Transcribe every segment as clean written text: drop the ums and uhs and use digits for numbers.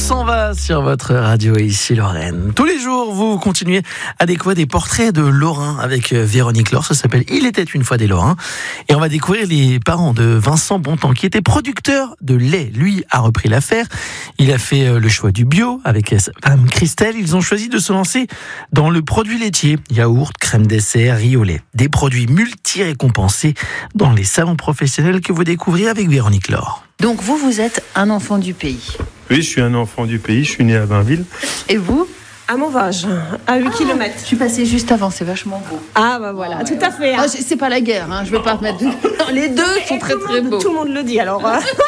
s'en va sur votre radio ici Lorraine. Tous les jours, vous continuez à découvrir des portraits de Lorrains avec Véronique Laure. Ça s'appelle Il était une fois des Lorrains. Et on va découvrir les parents de Vincent Bontemps, qui était producteur de lait. Lui a repris l'affaire. Il a fait le choix du bio avec sa femme Christelle. Ils ont choisi de se lancer dans le produit laitier. Yaourt, crème dessert, riz au lait. Des produits multi-récompensés dans les salons professionnels que vous découvrez avec Véronique Laure. Donc vous êtes un enfant du pays. Oui, je suis un enfant du pays, je suis né à Bainville. Et vous ? À Mauvage, à 8 km. Je suis passée juste avant, c'est vachement beau. Ah bah voilà, tout à fait. Ah, c'est pas la guerre, hein. Je veux pas mettre... Les deux sont très très beaux. Tout le monde le dit alors.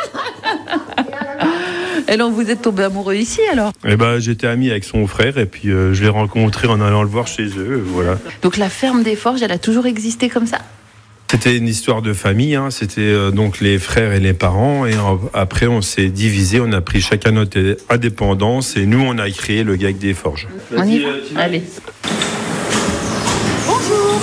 Et donc vous êtes tombé amoureux ici alors ? J'étais ami avec son frère et puis je l'ai rencontré en allant le voir chez eux, voilà. Donc la ferme des Forges, elle a toujours existé comme ça ? C'était une histoire de famille, hein. C'était donc les frères et les parents et après on s'est divisé, on a pris chacun notre indépendance et nous on a créé le GAG des Forges. On y va ? Allez. Bonjour.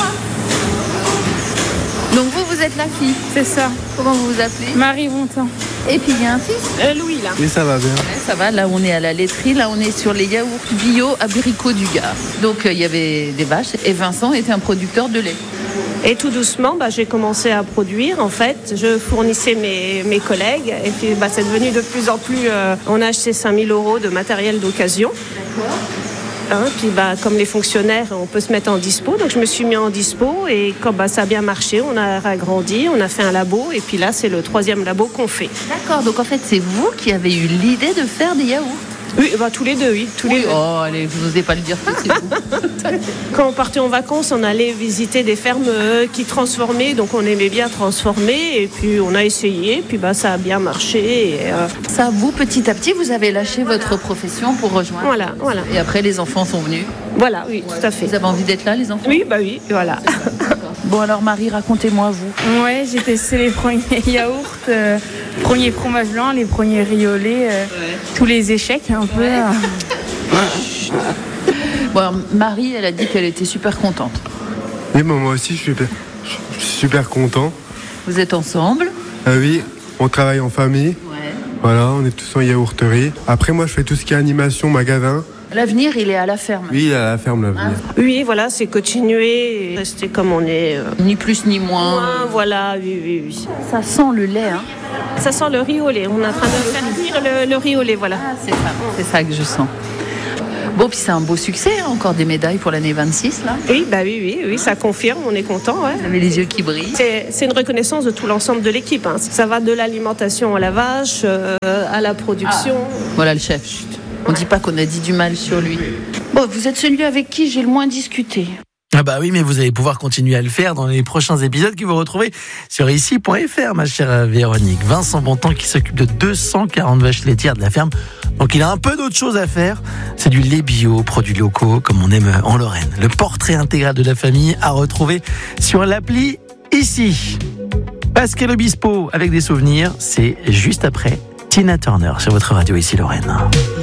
Donc vous êtes la fille ? C'est ça. Comment vous vous appelez ? Marie Bontemps. Et puis il y a un fils ? Louis là. Oui, ça va bien. Ouais, ça va, là on est à la laiterie, là on est sur les yaourts bio abricots du Gard. Donc il y avait des vaches et Vincent était un producteur de lait. Et tout doucement, j'ai commencé à produire. En fait, je fournissais mes collègues. Et puis, c'est devenu de plus en plus... on a acheté 5 000 € de matériel d'occasion. D'accord. Puis, comme les fonctionnaires, on peut se mettre en dispo. Donc, je me suis mis en dispo. Et quand ça a bien marché, on a agrandi. On a fait un labo. Et puis là, c'est le 3e labo qu'on fait. D'accord. Donc, en fait, c'est vous qui avez eu l'idée de faire des yaourts ? Oui, tous les deux, oui. Tous les deux. Oh, allez, vous n'osez pas le dire, c'est vous. Quand on partait en vacances, on allait visiter des fermes qui transformaient, donc on aimait bien transformer, et puis on a essayé, puis ça a bien marché. Et, Ça, vous, petit à petit, vous avez lâché votre profession pour rejoindre. Voilà. Et après, les enfants sont venus. Voilà, oui, tout à fait. Vous avez envie d'être là, les enfants ? Oui, oui, voilà. Bon, alors Marie, racontez-moi, vous. Ouais, j'ai testé les premiers yaourts, premiers fromages blancs, les premiers riz au lait, tous les échecs un peu. Bon, alors, Marie, elle a dit qu'elle était super contente. Oui, moi aussi, je suis super content. Vous êtes ensemble ? Oui, on travaille en famille. Ouais. Voilà, on est tous en yaourterie. Après, moi, je fais tout ce qui est animation, magasin. L'avenir, il est à la ferme. Oui, à la ferme, l'avenir. Oui, voilà, c'est continuer, et rester comme on est. Ni plus ni moins. Voilà, oui. Ça sent le lait, hein ? Ça sent le riz au lait. On est en train de faire cuire le riz au lait, voilà. Ah, c'est ça que je sens. Bon, puis c'est un beau succès, hein, encore des médailles pour l'année 26, là. Oui, ça confirme, on est content. Ouais. Vous avez les yeux qui brillent. C'est une reconnaissance de tout l'ensemble de l'équipe. Hein. Ça va de l'alimentation à la vache, à la production. Voilà le chef. Chut. On ne dit pas qu'on a dit du mal sur lui. Bon, vous êtes celui avec qui j'ai le moins discuté. Ah oui, mais vous allez pouvoir continuer à le faire dans les prochains épisodes que vous retrouvez sur ici.fr, ma chère Véronique. Vincent Bontemps qui s'occupe de 240 vaches laitières de la ferme. Donc il a un peu d'autres choses à faire. C'est du lait bio, produits locaux, comme on aime en Lorraine. Le portrait intégral de la famille à retrouver sur l'appli Ici. Pascal Obispo avec des souvenirs, c'est juste après Tina Turner sur votre radio ici Lorraine.